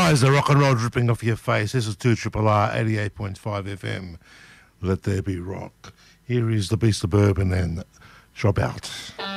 Why is the rock and roll dripping off your face? This is 2RRR 88.5 FM. Let there be rock. Here is the Beast of Bourbon and Drop Out.